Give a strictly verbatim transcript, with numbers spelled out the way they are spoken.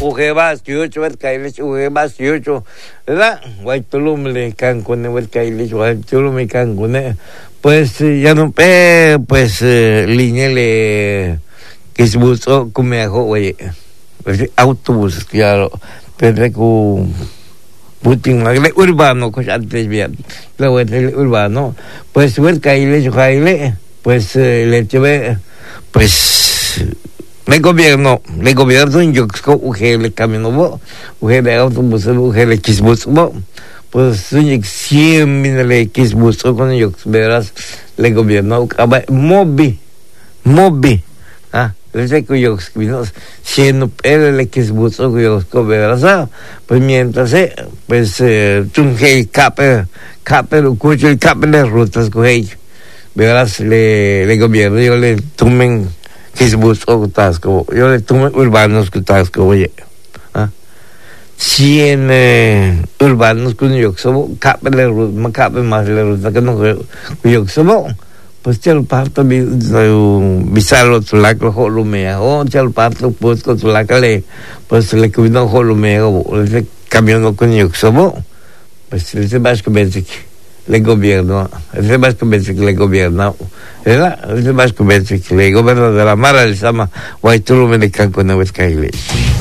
ujebas yucho vet kailich ujebas yucho ¿verdad? Guay tulum le cancune vet kailich guay tulum le cancune pues ya no pe pues línea le que se buscó comejo güey pues autobús claro pero cu Putin magle urbano pues antes bien luego el urbano pues vet kailich guay pues le llevé pues el gobierno el gobierno en Yoxco ujele camino bo ujele autobús ujele kisbus bo pues cien mil le kisbus con Yox verás el gobierno mobi mobi ah le sé que Yox vino cien el le kisbus con Yoxco verás pues mientras pues tunge cape cape lo cucho el cape de rutas coge verás le el gobierno yo le tomen kisbus o tasco yo le tomo urbanos que tasco oye ah cien eh, urbanos con Yoxo cape le ruta cape más le ruta que no Yoxo pues te lo parto mi bisalo tu la que lo mea o te lo parto pues con tu la que le pues le que no lo mea o le camión con Yoxo pues le vas que ves el gobierno, el más convence que el gobierno, ¿verdad? El más convence que el gobierno de la Mara del Sama, Guay Tulum en el Cancún, no es que